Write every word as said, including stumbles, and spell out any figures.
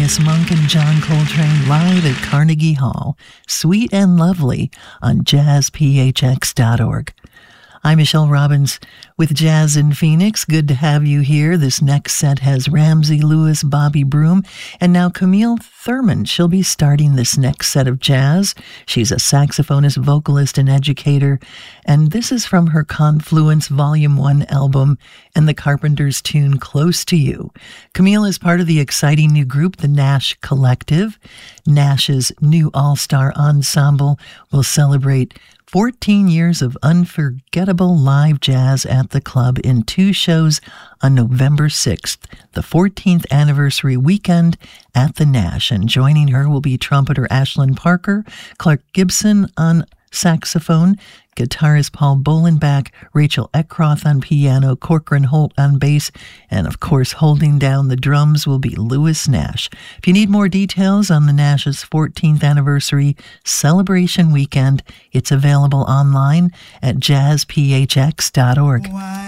Thelonious Monk and John Coltrane live at Carnegie Hall. Sweet and Lovely on jazz p h x dot org. I'm Michelle Robbins with Jazz in Phoenix. Good to have you here. This next set has Ramsey Lewis, Bobby Broom, and now Camille Thurman. She'll be starting this next set of jazz. She's a saxophonist, vocalist, and educator, and this is from her Confluence Volume one album and the Carpenters' tune Close to You. Camille is part of the exciting new group, the Nash Collective. Nash's new all-star ensemble will celebrate fourteen years of unforgettable live jazz at the club in two shows on November sixth, the fourteenth anniversary weekend at the Nash. And joining her will be trumpeter Ashlyn Parker, Clark Gibson on saxophone, guitarist Paul Bolenbach, Rachel Eckroth on piano, Corcoran Holt on bass, and of course holding down the drums will be Lewis Nash. If you need more details on the Nash's fourteenth anniversary celebration weekend, it's available online at jazz p h x dot org.